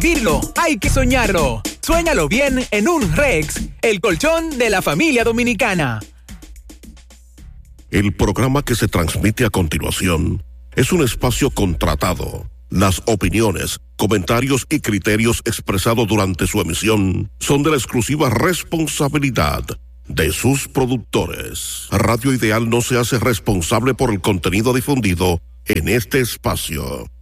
Vivirlo, hay que soñarlo. Suéñalo bien en un Rex, el colchón de la familia dominicana. El programa que se transmite a continuación es un espacio contratado. Las opiniones, comentarios y criterios expresados durante su emisión son de la exclusiva responsabilidad de sus productores. Radio Ideal no se hace responsable por el contenido difundido en este espacio.